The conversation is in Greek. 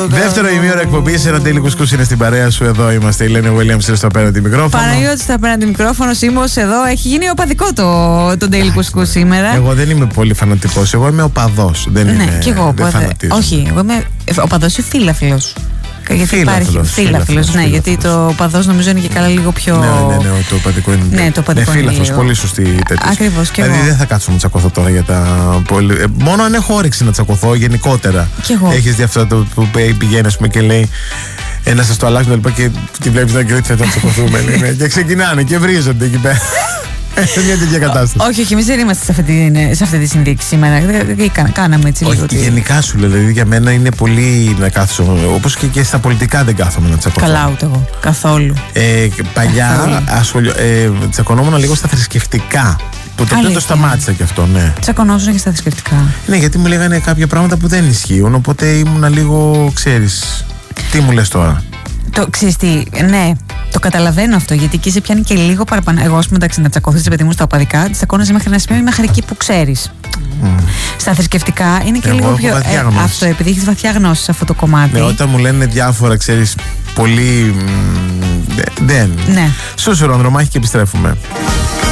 Δεύτερο ημίωρο εκπομπής, ένα Daily Couscous είναι στην παρέα σου. Εδώ είμαστε. Η Ελένη Williams στο απέναντι μικρόφωνο. Παναγιώτης στο απέναντι μικρόφωνο. Σήμος εδώ. Έχει γίνει οπαδικό το Daily Couscous σήμερα. Εγώ δεν είμαι πολύ φανατικός. Εγώ είμαι οπαδός. Δεν είμαι. Και εγώ. Όχι, εγώ είμαι οπαδός ή φίλαφιλος. Γιατί υπάρχει φίλαφιλος, ναι, γιατί το οπαδός νομίζω είναι και καλά λίγο πιο. Ναι, το οπαδικό είναι. Ναι, το οπαδικό είναι. Φίλαφλος, πολύ σωστή τέτοια. Ακριβώς, και εγώ. Δηλαδή δεν θα κάτσω να τσακωθώ τώρα για τα. Μόνο αν έχω όρεξη να τσακωθώ γενικότερα. Έχεις δει αυτό που πηγαίνει, ας πούμε, και λέει. Ένα σας το αλλάξουν λοιπόν και βλέπεις να θα τσακωθούμε. Και ξεκινάνε και βρίζονται εκεί πέρα. Μια τέτοια κατάσταση. Όχι, εμείς δεν είμαστε σε αυτή τη συνδίκη σήμερα. Κάναμε έτσι λίγο. Όχι, γενικά σου λέω. Δηλαδή για μένα είναι πολύ να κάθεσαι. Όπως και στα πολιτικά δεν κάθομαι να τσακωθώ. Καλά, ούτε εγώ. Καθόλου. Παλιά τσακωνόμουν λίγο στα θρησκευτικά. Το το σταμάτησα κι αυτό, ναι. Τσακωνόσουν και στα θρησκευτικά. Ναι, γιατί μου λέγανε κάποια πράγματα που δεν ισχύουν. Οπότε ήμουνα λίγο, ξέρεις. Τι μου λες τώρα? Ξέρεις τι, ναι, το καταλαβαίνω αυτό, γιατί εκεί σε πιάνει και λίγο παραπάνω. Εγώ, ας πούμε, εντάξει, να τσακωθείς, παιδί μου, στα οπαδικά, τσακώνεσαι μέχρι ένα σημείο, μέχρι εκεί που ξέρεις. Στα θρησκευτικά είναι και λίγο πιο. Αυτό, επειδή έχεις βαθιά γνώση σε αυτό το κομμάτι. Ναι, όταν μου λένε διάφορα, ξέρεις, πολύ. Δεν. Ναι. Σούσουρο, Ανδρομάχη και επιστρέφουμε.